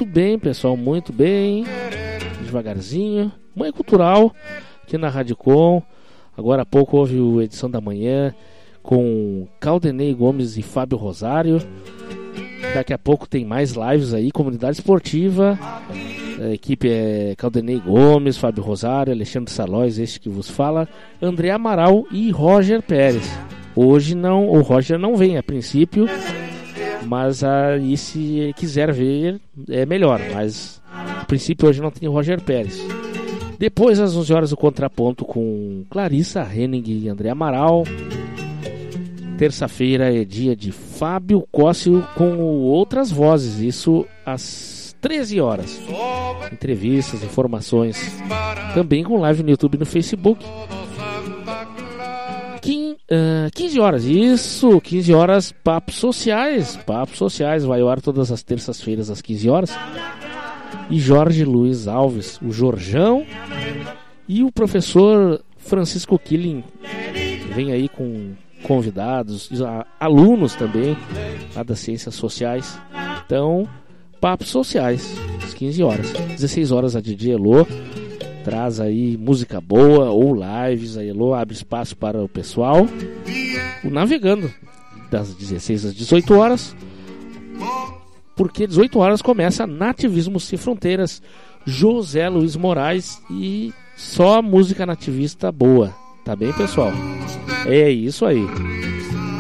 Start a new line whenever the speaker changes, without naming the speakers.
Muito bem, pessoal, muito bem. Devagarzinho. Manhã Cultural, aqui na Rádio Com. Agora há pouco houve a edição da manhã com Caldenei Gomes e Fábio Rosário. Daqui a pouco tem mais lives aí, Comunidade Esportiva. A equipe é Caldenei Gomes, Fábio Rosário, Alexandre Salóis, este que vos fala, André Amaral e Roger Pérez. Hoje não, o Roger não vem a princípio, mas aí se quiser ver é melhor, mas a princípio hoje não tem o Roger Pérez. Depois às 11 horas o Contraponto com Clarissa Henning e André Amaral. Terça-feira é dia de Fábio Cóssio com Outras Vozes, isso às 13 horas. Entrevistas, informações, também com live no YouTube e no Facebook. 15 horas, isso, 15 horas, Papos Sociais, vai ao ar todas as terças-feiras às 15 horas. E Jorge Luiz Alves, o Jorjão, e o professor Francisco Killing, vem aí com convidados, alunos também, lá das Ciências Sociais. Então, Papos Sociais, às 15 horas. 16 horas a DJ Elô traz aí música boa ou lives. A Elô abre espaço para o pessoal. O Navegando, das 16 às 18 horas. Porque 18 horas começa Nativismo Sem Fronteiras, José Luiz Moraes, e só música nativista boa. Tá bem, pessoal? É isso aí.